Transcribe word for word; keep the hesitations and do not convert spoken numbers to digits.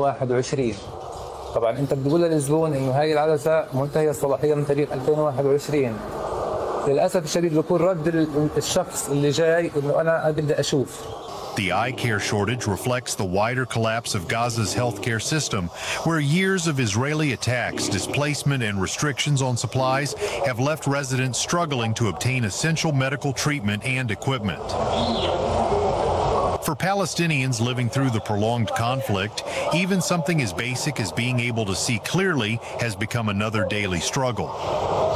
وواحد وعشرين. طبعا انت بتقول للزبون انه هاي العدسه منتهيه الصلاحيه من تاريخ ألفين وواحد وعشرين. للاسف الشديد بيكون رد الشخص اللي جاي انه انا بدي اشوف. The eye care shortage reflects the wider collapse of Gaza's healthcare system, where years of Israeli attacks, displacement, and restrictions on supplies have left residents struggling to obtain essential medical treatment and equipment. For Palestinians living through the prolonged conflict, even something as basic as being able to see clearly has become another daily struggle.